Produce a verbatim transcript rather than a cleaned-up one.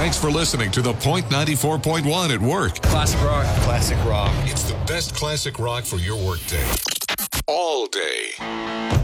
Thanks for listening to The Point ninety-four point one at work. Classic rock. Classic rock. It's the best classic rock for your workday. All day.